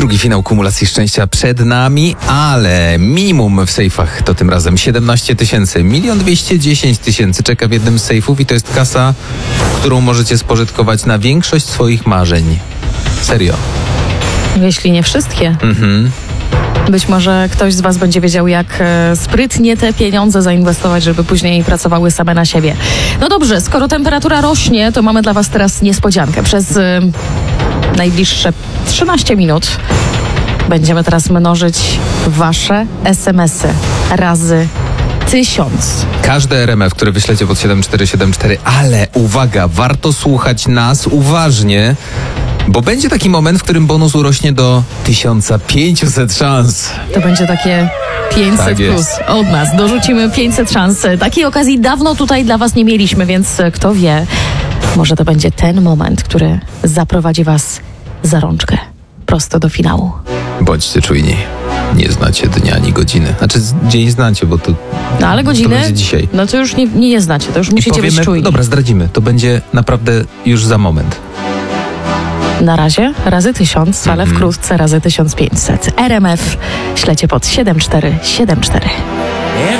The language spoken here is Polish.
Drugi finał kumulacji szczęścia przed nami, ale minimum w sejfach to tym razem 17 tysięcy. 1 210 000 czeka w jednym z sejfów i to jest kasa, którą możecie spożytkować na większość swoich marzeń. Serio. Jeśli nie wszystkie. Być może ktoś z was będzie wiedział, jak sprytnie te pieniądze zainwestować, żeby później pracowały same na siebie. No dobrze, skoro temperatura rośnie, to mamy dla was teraz niespodziankę. Przez najbliższe 13 minut będziemy teraz mnożyć wasze SMS-y razy 1000. Każde RMF, które wyślecie pod 7474, ale uwaga, warto słuchać nas uważnie, bo będzie taki moment, w którym bonus urośnie do 1500 szans. To będzie takie 500 Tak plus jest. od nas. Dorzucimy 500 szans. Takiej okazji dawno tutaj dla was nie mieliśmy, więc kto wie, może to będzie ten moment, który zaprowadzi was za rączkę prosto do finału. Bądźcie czujni. Nie znacie dnia ani godziny. Znaczy dzień znacie, bo to No ale godziny, to będzie dzisiaj. no to już nie znacie, to już musicie być czujni. Dobra, zdradzimy. To będzie naprawdę już za moment. Na razie razy 1000, ale wkrótce razy 1500. RMF ślecie pod 7474.